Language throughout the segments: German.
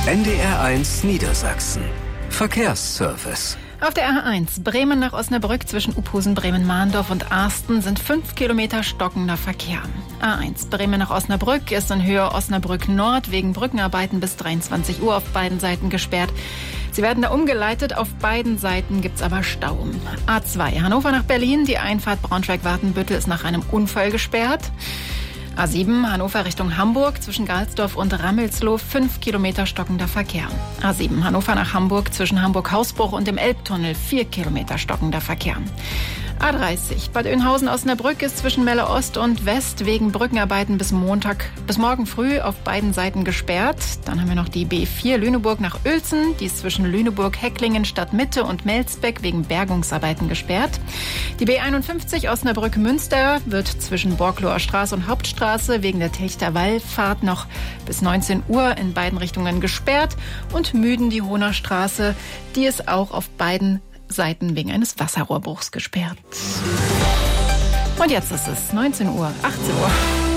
NDR1 Niedersachsen. Verkehrsservice. Auf der A1 Bremen nach Osnabrück zwischen Uphusen, Bremen-Mahndorf und Arsten sind 5 Kilometer stockender Verkehr. A1 Bremen nach Osnabrück ist in Höhe Osnabrück Nord wegen Brückenarbeiten bis 23 Uhr auf beiden Seiten gesperrt. Sie werden da umgeleitet, auf beiden Seiten gibt's aber Stau. A2 Hannover nach Berlin, die Einfahrt Braunschweig-Wartenbüttel ist nach einem Unfall gesperrt. A7 Hannover Richtung Hamburg zwischen Galsdorf und Rammelsloh 5 Kilometer stockender Verkehr. A7 Hannover nach Hamburg zwischen Hamburg-Hausbruch und dem Elbtunnel 4 Kilometer stockender Verkehr. A30 Bad Oeynhausen-Osnabrück ist zwischen Melle Ost und West wegen Brückenarbeiten bis morgen früh auf beiden Seiten gesperrt. Dann haben wir noch die B4 Lüneburg nach Uelzen. Die ist zwischen Lüneburg, Hecklingen, Stadtmitte und Melsbeck wegen Bergungsarbeiten gesperrt. Die B51 Osnabrück-Münster wird zwischen Borkloer Straße und Hauptstraße wegen der Telchterwallfahrt noch bis 19 Uhr in beiden Richtungen gesperrt. Und Müden die Hohner Straße, die ist auch auf beiden Seiten wegen eines Wasserrohrbruchs gesperrt. Und jetzt ist es 19 Uhr, 18 Uhr.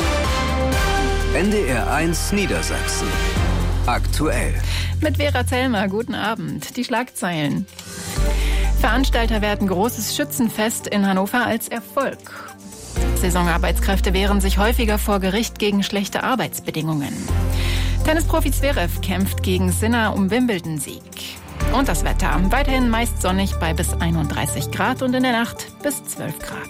NDR1 Niedersachsen. Aktuell. Mit Vera Zellmer, guten Abend. Die Schlagzeilen. Veranstalter werten großes Schützenfest in Hannover als Erfolg. Saisonarbeitskräfte wehren sich häufiger vor Gericht gegen schlechte Arbeitsbedingungen. Tennisprofi Zverev kämpft gegen Sinner um Wimbledon-Sieg. Und das Wetter. Weiterhin meist sonnig bei bis 31 Grad und in der Nacht bis 12 Grad.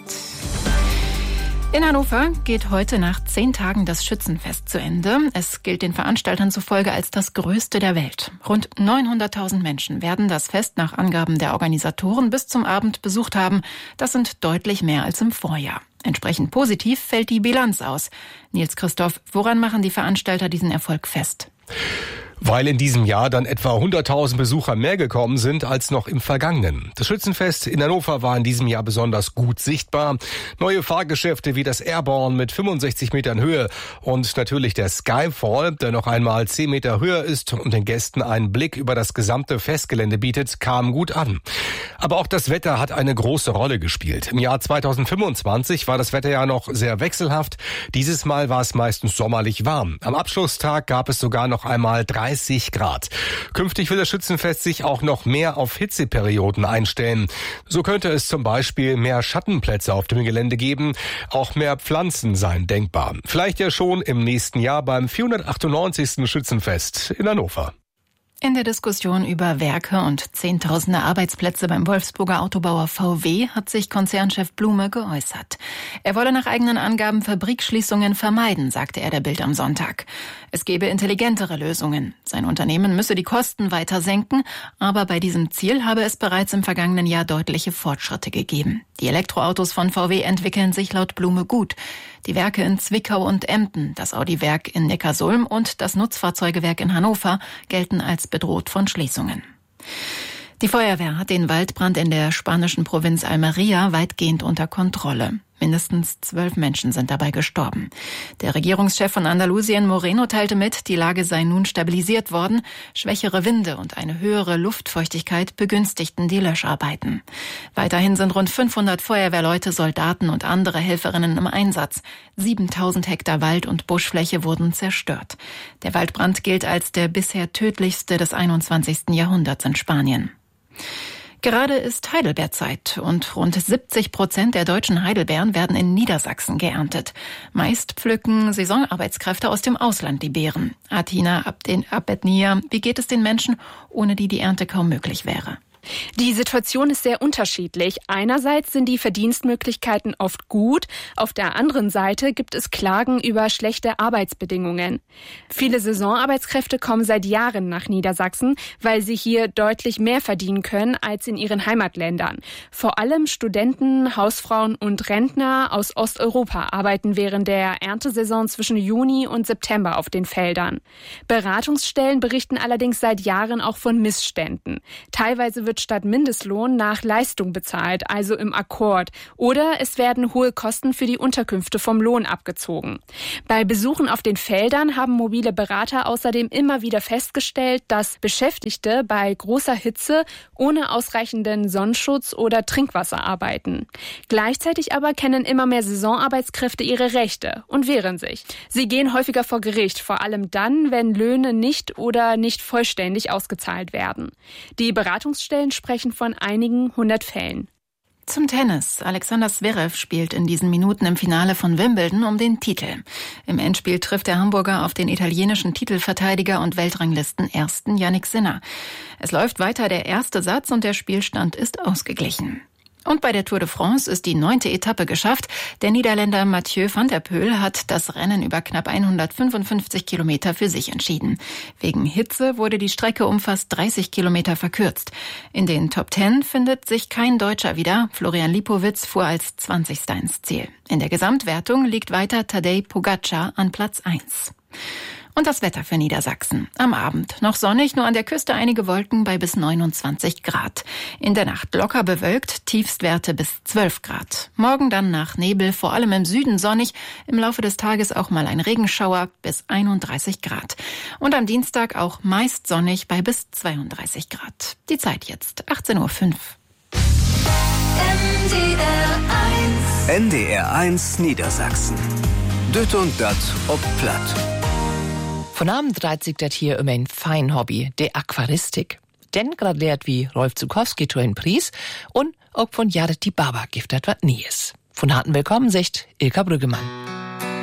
In Hannover geht heute nach 10 Tagen das Schützenfest zu Ende. Es gilt den Veranstaltern zufolge als das größte der Welt. Rund 900.000 Menschen werden das Fest nach Angaben der Organisatoren bis zum Abend besucht haben. Das sind deutlich mehr als im Vorjahr. Entsprechend positiv fällt die Bilanz aus. Nils Christoph, woran machen die Veranstalter diesen Erfolg fest? Weil in diesem Jahr dann etwa 100.000 Besucher mehr gekommen sind als noch im vergangenen. Das Schützenfest in Hannover war in diesem Jahr besonders gut sichtbar. Neue Fahrgeschäfte wie das Airborne mit 65 Metern Höhe und natürlich der Skyfall, der noch einmal 10 Meter höher ist und den Gästen einen Blick über das gesamte Festgelände bietet, kamen gut an. Aber auch das Wetter hat eine große Rolle gespielt. Im Jahr 2025 war das Wetter ja noch sehr wechselhaft. Dieses Mal war es meistens sommerlich warm. Am Abschlusstag gab es sogar noch einmal 30 Grad. Künftig will das Schützenfest sich auch noch mehr auf Hitzeperioden einstellen. So könnte es zum Beispiel mehr Schattenplätze auf dem Gelände geben. Auch mehr Pflanzen seien denkbar. Vielleicht ja schon im nächsten Jahr beim 498. Schützenfest in Hannover. In der Diskussion über Werke und Zehntausende Arbeitsplätze beim Wolfsburger Autobauer VW hat sich Konzernchef Blume geäußert. Er wolle nach eigenen Angaben Fabrikschließungen vermeiden, sagte er der Bild am Sonntag. Es gebe intelligentere Lösungen. Sein Unternehmen müsse die Kosten weiter senken, aber bei diesem Ziel habe es bereits im vergangenen Jahr deutliche Fortschritte gegeben. Die Elektroautos von VW entwickeln sich laut Blume gut. Die Werke in Zwickau und Emden, das Audi-Werk in Neckarsulm und das Nutzfahrzeugewerk in Hannover gelten als bedroht von Schließungen. Die Feuerwehr hat den Waldbrand in der spanischen Provinz Almería weitgehend unter Kontrolle. Mindestens 12 Menschen sind dabei gestorben. Der Regierungschef von Andalusien, Moreno, teilte mit, die Lage sei nun stabilisiert worden. Schwächere Winde und eine höhere Luftfeuchtigkeit begünstigten die Löscharbeiten. Weiterhin sind rund 500 Feuerwehrleute, Soldaten und andere Helferinnen im Einsatz. 7.000 Hektar Wald- und Buschfläche wurden zerstört. Der Waldbrand gilt als der bisher tödlichste des 21. Jahrhunderts in Spanien. Gerade ist Heidelbeerzeit und rund 70% der deutschen Heidelbeeren werden in Niedersachsen geerntet. Meist pflücken Saisonarbeitskräfte aus dem Ausland die Beeren. Atina Abednia, wie geht es den Menschen, ohne die die Ernte kaum möglich wäre? Die Situation ist sehr unterschiedlich. Einerseits sind die Verdienstmöglichkeiten oft gut, auf der anderen Seite gibt es Klagen über schlechte Arbeitsbedingungen. Viele Saisonarbeitskräfte kommen seit Jahren nach Niedersachsen, weil sie hier deutlich mehr verdienen können als in ihren Heimatländern. Vor allem Studenten, Hausfrauen und Rentner aus Osteuropa arbeiten während der Erntesaison zwischen Juni und September auf den Feldern. Beratungsstellen berichten allerdings seit Jahren auch von Missständen. Teilweise wird statt Mindestlohn nach Leistung bezahlt, also im Akkord. Oder es werden hohe Kosten für die Unterkünfte vom Lohn abgezogen. Bei Besuchen auf den Feldern haben mobile Berater außerdem immer wieder festgestellt, dass Beschäftigte bei großer Hitze ohne ausreichenden Sonnenschutz oder Trinkwasser arbeiten. Gleichzeitig aber kennen immer mehr Saisonarbeitskräfte ihre Rechte und wehren sich. Sie gehen häufiger vor Gericht, vor allem dann, wenn Löhne nicht oder nicht vollständig ausgezahlt werden. Die Beratungsstellen sprechen von einigen 100 Fällen. Zum Tennis. Alexander Zverev spielt in diesen Minuten im Finale von Wimbledon um den Titel. Im Endspiel trifft der Hamburger auf den italienischen Titelverteidiger und Weltranglisten-Ersten Jannik Sinner. Es läuft weiter der erste Satz und der Spielstand ist ausgeglichen. Und bei der Tour de France ist die 9. Etappe geschafft. Der Niederländer Mathieu van der Poel hat das Rennen über knapp 155 Kilometer für sich entschieden. Wegen Hitze wurde die Strecke um fast 30 Kilometer verkürzt. In den Top 10 findet sich kein Deutscher wieder. Florian Lipowitz fuhr als 20. ins Ziel. In der Gesamtwertung liegt weiter Tadej Pogačar an Platz 1. Und das Wetter für Niedersachsen. Am Abend noch sonnig, nur an der Küste einige Wolken bei bis 29 Grad. In der Nacht locker bewölkt, Tiefstwerte bis 12 Grad. Morgen dann nach Nebel, vor allem im Süden sonnig, im Laufe des Tages auch mal ein Regenschauer bis 31 Grad. Und am Dienstag auch meist sonnig bei bis 32 Grad. Die Zeit jetzt 18:05 Uhr. NDR 1 Niedersachsen. Düt und dat ob platt. Von Abend dreht sich das hier um ein fein Hobby, der Aquaristik. Denn gerade lehrt wie Rolf Zukowski zu einen Preis und auch von Jared die Baba gibt das was Neues. Von harten Willkommen, sagt Ilka Brüggemann.